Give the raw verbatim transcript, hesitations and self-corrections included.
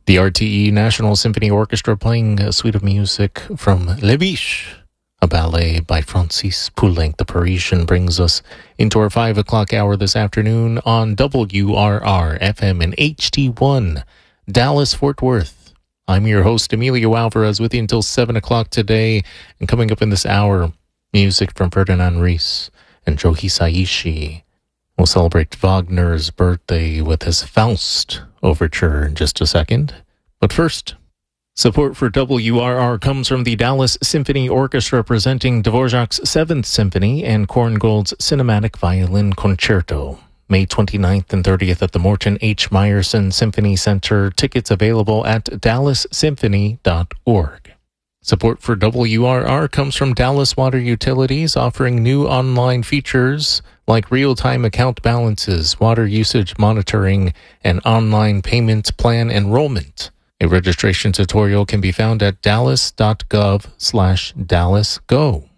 The R T E National Symphony Orchestra playing a suite of music from Les Biches, a ballet by Francis Poulenc. The Parisian brings us into our five o'clock hour this afternoon on W R R F M and H T one, Dallas, Fort Worth. I'm your host, Emilio Alvarez, with you until seven o'clock today. And coming up in this hour, music from Ferdinand Ries and Joe Hisaishi. We'll celebrate Wagner's birthday with his Faust overture in just a second. But first, support for W R R comes from the Dallas Symphony Orchestra presenting Dvorak's Seventh Symphony and Korngold's Cinematic Violin Concerto. May twenty-ninth and thirtieth at the Morton H. Meyerson Symphony Center. Tickets available at dallas symphony dot org. Support for W R R comes from Dallas Water Utilities, offering new online features like real-time account balances, water usage monitoring, and online payment plan enrollment. A registration tutorial can be found at dallas dot gov slash dallas go.